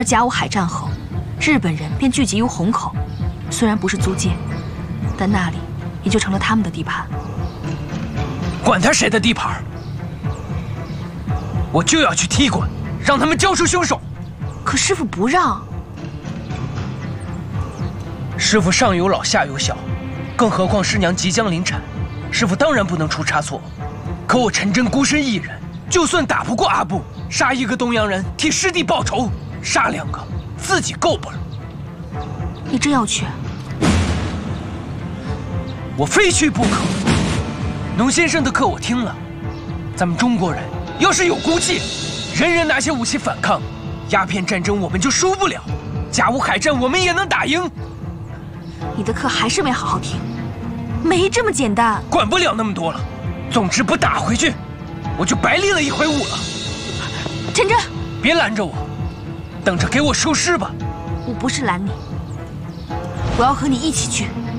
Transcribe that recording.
甲午海战后，日本人便聚集于虹口，虽然不是租界，但那里也就成了他们的地盘。 管他谁的地盘，我就要去踢馆，让他们交出凶手。 可师傅不让。 师傅上有老下有小，更何况师娘即将临产，师傅当然不能出差错。可我陈真孤身一人，就算打不过阿布，杀一个东洋人替师弟报仇，杀2个自己够不了。 你真要去？ 我非去不可。农先生的课我听了，咱们中国人要是有骨气，人人拿起武器反抗，鸦片战争我们就输不了，甲午海战我们也能打赢。 你的课还是没好好听，没这么简单。 管不了那么多了，总之不打回去，我就白立了一回武了。 陈真， 别拦着我，等着给我收尸吧。 我不是拦你，我要和你一起去。